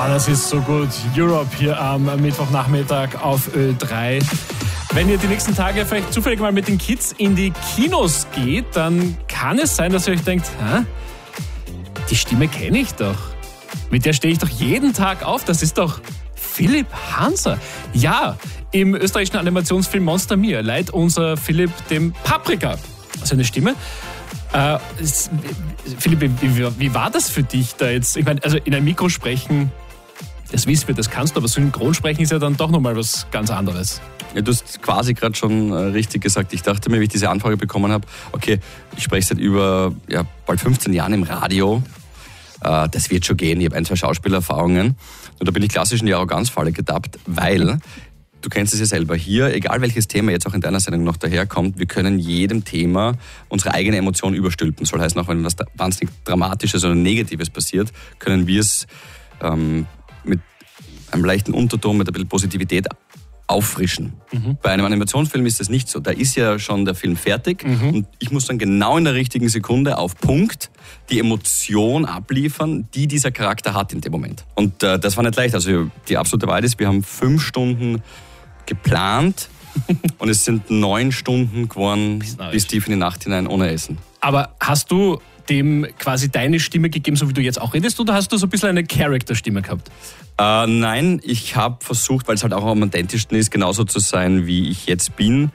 Das ist so gut. Europe hier am Mittwochnachmittag auf Ö3. Wenn ihr die nächsten Tage vielleicht zufällig mal mit den Kids in die Kinos geht, dann kann es sein, dass ihr euch denkt, die Stimme kenne ich doch. Mit der stehe ich doch jeden Tag auf. Das ist doch Philipp Hanser. Ja, im österreichischen Animationsfilm Monster Mia leiht unser Philipp dem Paprika seine Stimme. Philipp, wie war das für dich da jetzt? Ich meine, also in ein Mikro sprechen, das wissen wir, das kannst du, aber Synchron sprechen ist ja dann doch nochmal was ganz anderes. Ja, du hast quasi gerade schon richtig gesagt. Ich dachte mir, wie ich diese Anfrage bekommen habe, okay, ich spreche seit über bald 15 Jahren im Radio. Das wird schon gehen. Ich habe 2 Schauspielerfahrungen. Und da bin ich klassisch in die Arroganzfalle getappt, weil, du kennst es ja selber, hier, egal welches Thema jetzt auch in deiner Sendung noch daherkommt, wir können jedem Thema unsere eigene Emotion überstülpen. Soll heißen, auch wenn was wahnsinnig Dramatisches oder Negatives passiert, können wir es mit einem leichten Unterton, mit ein bisschen Positivität auffrischen. Bei einem Animationsfilm ist das nicht so. Da ist ja schon der Film fertig und ich muss dann genau in der richtigen Sekunde auf Punkt die Emotion abliefern, die dieser Charakter hat in dem Moment. Und das war nicht leicht. Also die absolute Wahrheit ist, wir haben 5 Stunden geplant und es sind 9 Stunden geworden bis tief in die Nacht hinein ohne Essen. Aber hast du dem quasi deine Stimme gegeben, so wie du jetzt auch redest, oder hast du so ein bisschen eine Charakterstimme gehabt? Nein, ich habe versucht, weil es halt auch am authentischsten ist, genauso zu sein, wie ich jetzt bin.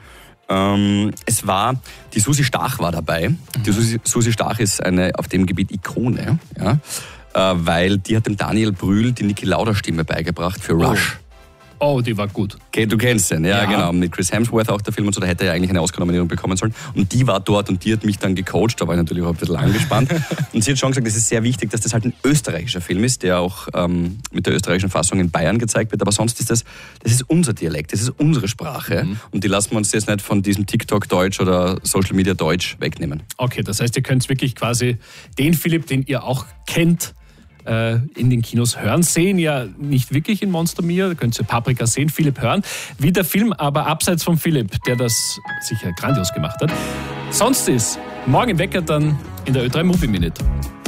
Es war, die Susi Stach war dabei. Die Susi Stach ist eine auf dem Gebiet Ikone, weil die hat dem Daniel Brühl die Niki Lauda Stimme beigebracht für Rush. Oh, die war gut. Okay, du kennst den, ja genau. Mit Chris Hemsworth auch der Film und so, da hätte er ja eigentlich eine Oscar-Nominierung bekommen sollen. Und die war dort und die hat mich dann gecoacht, da war ich natürlich auch ein bisschen angespannt. Und sie hat schon gesagt, es ist sehr wichtig, dass das halt ein österreichischer Film ist, der auch mit der österreichischen Fassung in Bayern gezeigt wird. Aber sonst ist das ist unser Dialekt, das ist unsere Sprache. Und die lassen wir uns jetzt nicht von diesem TikTok-Deutsch oder Social-Media-Deutsch wegnehmen. Okay, das heißt, ihr könnt wirklich quasi den Philipp, den ihr auch kennt, in den Kinos hören, sehen ja nicht wirklich in Monster Mia, da könnt ihr Paprika sehen, Philipp hören, wie der Film aber abseits von Philipp, der das sicher grandios gemacht hat. Sonst ist morgen im Wecker dann in der Ö3 Movie Minute.